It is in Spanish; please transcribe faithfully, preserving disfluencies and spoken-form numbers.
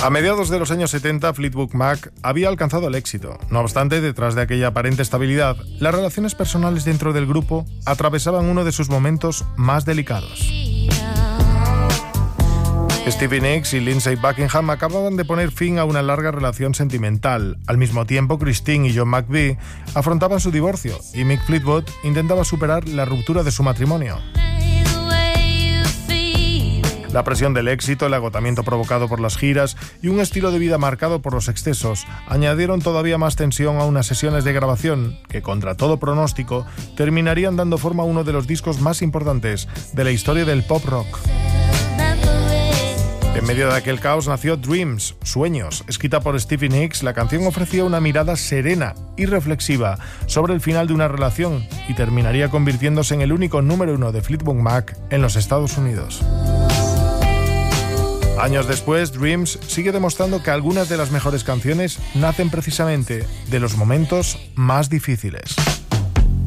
A mediados de los años setenta, Fleetwood Mac había alcanzado el éxito. No obstante, detrás de aquella aparente estabilidad, las relaciones personales dentro del grupo atravesaban uno de sus momentos más delicados. Stevie Nicks y Lindsey Buckingham acababan de poner fin a una larga relación sentimental. Al mismo tiempo, Christine y John McVie afrontaban su divorcio y Mick Fleetwood intentaba superar la ruptura de su matrimonio. La presión del éxito, el agotamiento provocado por las giras y un estilo de vida marcado por los excesos añadieron todavía más tensión a unas sesiones de grabación que, contra todo pronóstico, terminarían dando forma a uno de los discos más importantes de la historia del pop rock. En medio de aquel caos nació Dreams, Sueños. Escrita por Stevie Nicks, la canción ofrecía una mirada serena y reflexiva sobre el final de una relación y terminaría convirtiéndose en el único número uno de Fleetwood Mac en los Estados Unidos. Años después, Dreams sigue demostrando que algunas de las mejores canciones nacen precisamente de los momentos más difíciles.